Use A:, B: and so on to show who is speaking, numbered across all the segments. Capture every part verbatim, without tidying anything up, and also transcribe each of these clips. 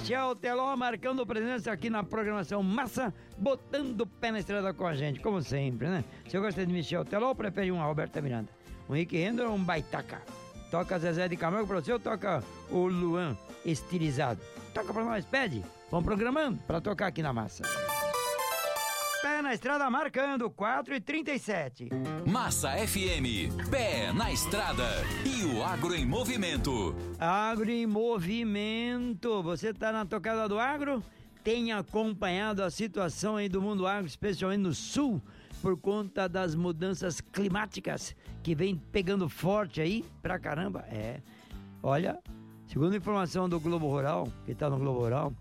A: Michel Teló marcando presença aqui na programação Massa, botando o pé na estrada com a gente, como sempre, né? Se eu gosta de Michel Teló, prefere um Alberto Miranda. Um Rick Render ou um Baitaca? Toca Zezé de Camargo pra você ou toca o Luan estilizado? Toca pra nós, pede. Vamos programando pra tocar aqui na Massa. Pé na estrada marcando quatro e trinta e sete.
B: Massa F M, pé na estrada e o agro em movimento.
A: Agro em movimento. Você tá na tocada do agro? Tem acompanhado a situação aí do mundo agro, especialmente no sul, por conta das mudanças climáticas que vem pegando forte aí pra caramba? É, olha, segundo a informação do Globo Rural, que tá no Globo Rural,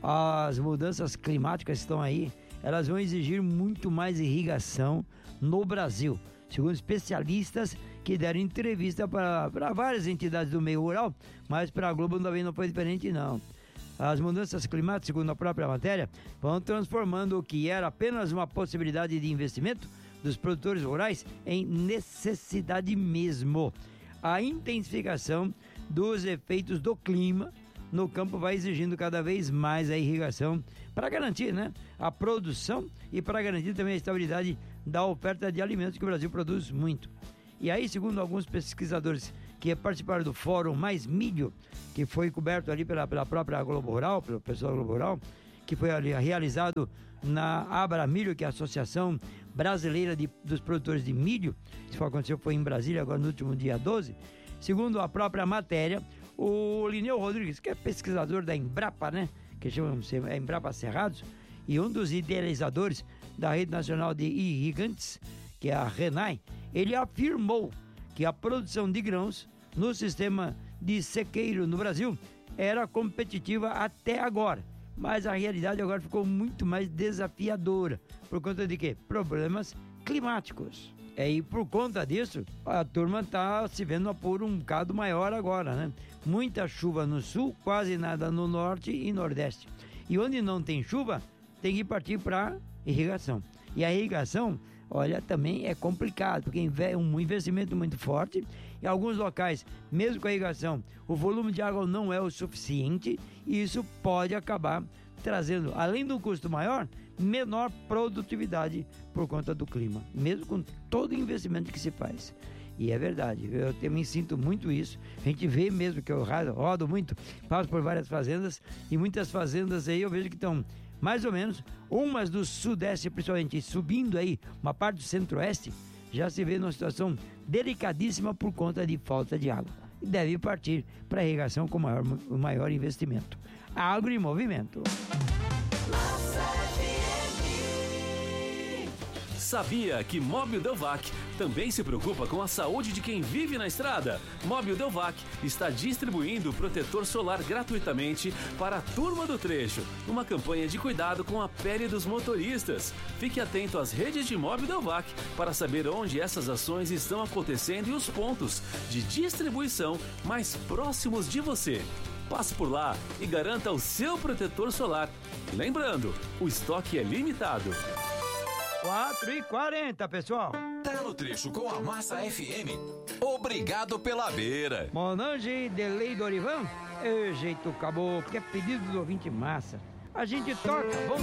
A: as mudanças climáticas que estão aí, elas vão exigir muito mais irrigação no Brasil. Segundo especialistas que deram entrevista para várias entidades do meio rural, mas para a Globo também não foi diferente não. As mudanças climáticas, segundo a própria matéria, vão transformando o que era apenas uma possibilidade de investimento dos produtores rurais em necessidade mesmo. A intensificação dos efeitos do clima no campo vai exigindo cada vez mais a irrigação para garantir, né, a produção e para garantir também a estabilidade da oferta de alimentos que o Brasil produz muito. E aí, segundo alguns pesquisadores que participaram do Fórum Mais Milho, que foi coberto ali pela, pela própria Globo Rural, pelo pessoal da Globo Rural, que foi ali realizado na Abra Milho, que é a Associação Brasileira de, dos Produtores de Milho, isso aconteceu foi em Brasília agora no último dia doze, segundo a própria matéria, o Lineu Rodrigues, que é pesquisador da Embrapa, né, que chamamos de Embrapa Cerrados, e um dos idealizadores da Rede Nacional de Irrigantes, que é a RENAI, ele afirmou que a produção de grãos no sistema de sequeiro no Brasil era competitiva até agora, mas a realidade agora ficou muito mais desafiadora. Por conta de quê? Problemas climáticos. É, e por conta disso, a turma está se vendo por um bocado maior agora, né? Muita chuva no sul, quase nada no norte e nordeste. E onde não tem chuva, tem que partir para irrigação. E a irrigação, olha, também é complicado, porque é um investimento muito forte. Em alguns locais, mesmo com a irrigação, o volume de água não é o suficiente e isso pode acabar trazendo, além do custo maior, menor produtividade por conta do clima, mesmo com todo o investimento que se faz. E é verdade, eu também sinto muito isso. A gente vê mesmo que eu rodo muito, passo por várias fazendas e muitas fazendas aí eu vejo que estão mais ou menos, umas do sudeste principalmente, subindo aí uma parte do centro-oeste, já se vê numa situação delicadíssima por conta de falta de água. E deve partir para a irrigação com maior, o maior investimento. Agro em movimento.
C: Sabia que Móbil Delvac também se preocupa com a saúde de quem vive na estrada? Móbil Delvac está distribuindo protetor solar gratuitamente para a turma do trecho, numa campanha de cuidado com a pele dos motoristas. Fique atento às redes de Móbil Delvac para saber onde essas ações estão acontecendo e os pontos de distribuição mais próximos de você. Passe por lá e garanta o seu protetor solar. Lembrando, o estoque é limitado.
A: quatro e quarenta, pessoal.
B: Tá no trecho com a Massa F M. Obrigado pela beira.
A: Monange de Lei Dorivan. É jeito acabou, porque é pedido do ouvinte Massa. A gente toca, vamos